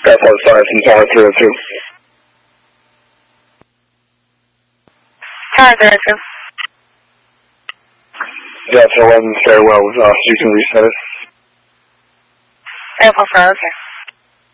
Airport 5 from Tower 302. Tower 302. Delta 11 farewell. You can reset it. Airport 5, okay.